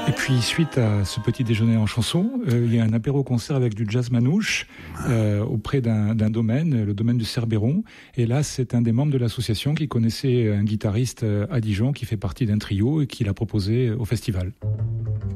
Et puis, suite à ce petit déjeuner en chanson, il y a un apéro-concert avec du jazz manouche auprès d'un domaine, le domaine du Cerbéron. Et là, c'est un des membres de l'association qui connaissait un guitariste à Dijon qui fait partie d'un trio et qui l'a proposé au festival.